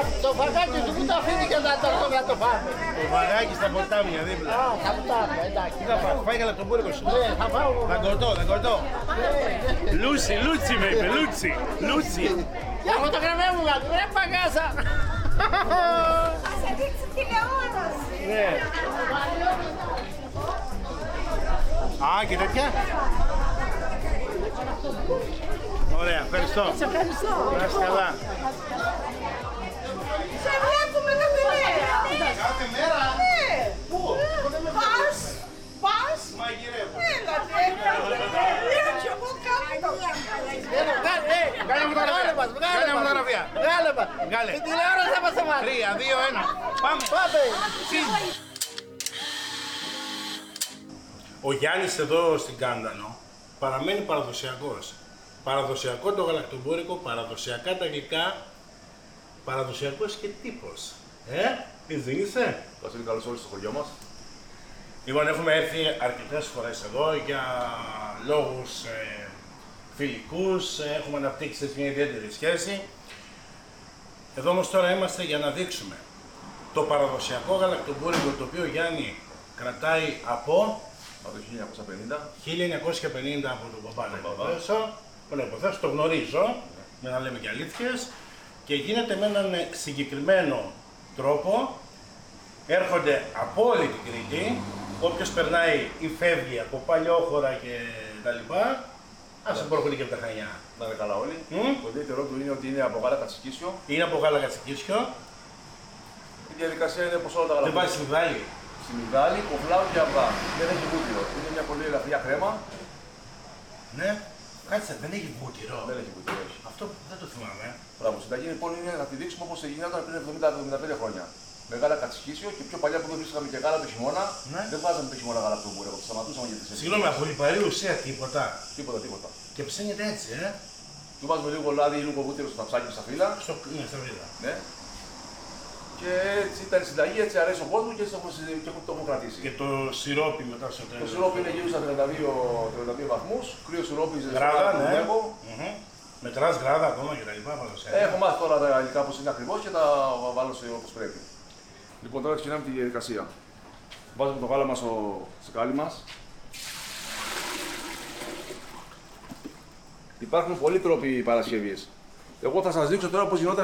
Το φαγάκι του που το αφήνει και να το πάμε. Το βαράκι στα ποτάμια δίπλα. Α, θα φτάνει, εντάξει. Τι θα φάει, φάει γαλακτομπούρικο σου. Ναι, θα φάω. Θα κορτώ, θα κορτώ. Λούτσι, Λούτσι με είπε, Λούτσι. Λούτσι. Για φωτογραφία μου βγάλει, βρε παγκάσα. Θα σε δείξει τηλεόραση. Ναι. Α, και τέτοια. Ωραία, ευχαριστώ. Σε ευχαριστώ. Να είστε καλά. Σε βλέπουμε κάθε μέρα. Κάθε μέρα. Ναι. Πού? Πας. Μαγειρεύω. Έλατε. Έτσι εγώ κάνω. Βγάλε μας, Βγάλε μου φωτογραφία. βγάλε μας. Βγάλε. Στην τηλεόραση θα μας βάλει. 3, 2, 1. Πάμε. Πάμε. Ο Γιάννης εδώ στην Κάντανο παραμένει παραδοσιακός. Παραδοσιακό το γαλακτομπούρικο, παραδοσιακά τα γλυκά, παραδοσιακός και τύπος. Έτσι δεν είσαι? Βασίλη, καλώς ήρθατε στο χωριό μας. Λοιπόν, έχουμε έρθει αρκετές φορές εδώ για λόγους φιλικούς, έχουμε αναπτύξει μια ιδιαίτερη σχέση. Εδώ όμως τώρα είμαστε για να δείξουμε το παραδοσιακό γαλακτομπούρικο, το οποίο ο Γιάννη κρατάει από Από το 1950. 1950 από τον παπά να υποθέσω, το γνωρίζω, με να λέμε και αλήθειες, και γίνεται με έναν συγκεκριμένο τρόπο. Έρχονται από όλη την Κρήτη, όποιος περνάει ή φεύγει από Παλιόχωρα και τα λοιπά, ας μπορούν και από τα Χανιά. Να είναι καλά όλοι. Το ιδιαίτερο του είναι ότι είναι από γάλα κατσικίσιο. Είναι από γάλα κατσικίσιο, Η διαδικασία είναι όπως όλα τα δεν γάλα. βάζει σιμιγδάλι. Σιμιγδάλι, κοβλάου και αυγά. Δεν έχει βούτυρο. Είναι μια πολύ ελαφριά κρέμα. Ναι, κάτσε, δεν έχει βούτυρο. Δεν έχει βούτυρο. όχι. Αυτό δεν το θυμάμαι. Μπράβο, συνταγή λοιπόν είναι να τη δείξουμε όπως γινόταν πριν 70-75 χρόνια. Με γάλα κατσικίσιο και πιο παλιά που δεν βρίσκαμε και γάλα το χειμώνα, Ναι. δεν βάζαμε το χειμώνα γάλα από τον μπούρεκο. Σταματούσαμε για τις Συγγνώμη, από λιπαρή ουσία τίποτα. Τίποτα. Και ψήνεται έτσι, Του βάζουμε λίγο λάδι ή λίγο βούτυρο στο ταψάκι στα φύλλα. Ναι, στα βίδα. Ναι. Και έτσι ήταν η συνταγή, έτσι αρέσει ο κόσμο και έτσι το έχουμε κρατήσει. Και το σιρόπι μετά στο Το τέλος. σιρόπι είναι γύρω στα 32 βαθμούς. Κρύο σιρόπι, Γράδα, ναι. βλέπω. Μετράς γράδα ακόμα και τα λοιπά, παραδοσιακά. Έχω μάθει τώρα τα υλικά πώς είναι ακριβώς και τα βάλω όπως πρέπει. Λοιπόν, τώρα ξεκινάμε τη διαδικασία. Βάζουμε το γάλα μας στο σεκάλι μας. Υπάρχουν πολλοί τρόποι παρασκευής. Εγώ θα σας δείξω τώρα πώς γινόταν